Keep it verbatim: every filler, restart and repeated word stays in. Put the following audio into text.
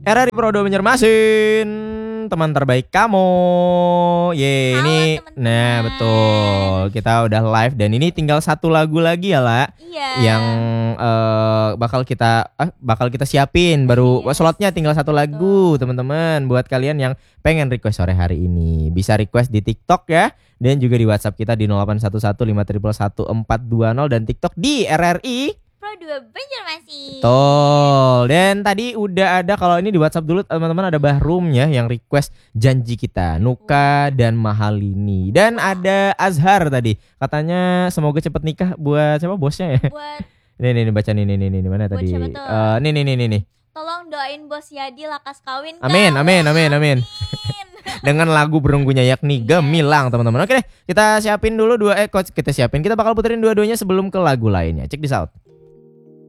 R R I Pro dua Banjarmasin, teman terbaik kamu. Ye, Halo, ini teman-teman. nah betul. Kita udah live dan ini tinggal satu lagu lagi ya, La. Iya. Yang eh, bakal kita eh, bakal kita siapin baru Yes. slotnya tinggal satu lagu, teman-teman. Buat kalian yang pengen request sore hari ini, bisa request di TikTok ya. Dan juga di WhatsApp kita di nol delapan satu satu lima satu satu empat dua nol dan TikTok di R R I Pro dua Banjarmasin. Betul. Dan tadi udah ada, kalau ini di WhatsApp dulu teman-teman, ada Bahrum ya yang request Janji Kita, Nuka dan Mahalini. Dan ada Azhar tadi, katanya semoga cepet nikah buat siapa bosnya ya? Buat Nih nih, nih baca nih nih nih nih mana Buat tadi? siapa tuh? Eh, nih nih nih nih nih. tolong doain Bos Yadi lakas kawin. Amin, kamu. amin, amin, amin. Dengan lagu berunggunya yakni Gemilang, teman-teman. Oke deh, kita siapin dulu dua eh coach kita siapin. Kita bakal puterin dua-duanya sebelum ke lagu lainnya. Check this out.